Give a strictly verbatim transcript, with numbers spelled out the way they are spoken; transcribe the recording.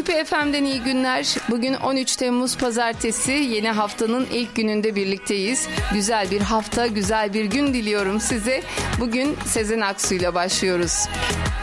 Küpe F M'den iyi günler. Bugün on üç Temmuz Pazartesi, yeni haftanın ilk gününde birlikteyiz. Güzel bir hafta, güzel bir gün diliyorum size. Bugün Sezen Aksu ile başlıyoruz.